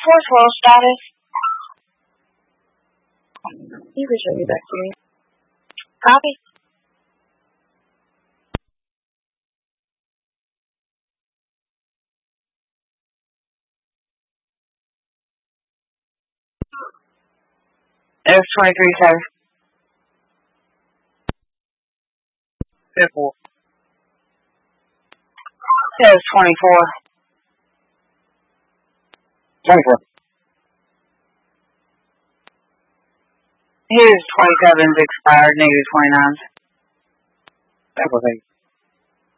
Force World status. You can show me back to me. Copy. There's 23, sir. Simple. There's 24. 24. Here's 27's expired, negative 29's. Simple thing.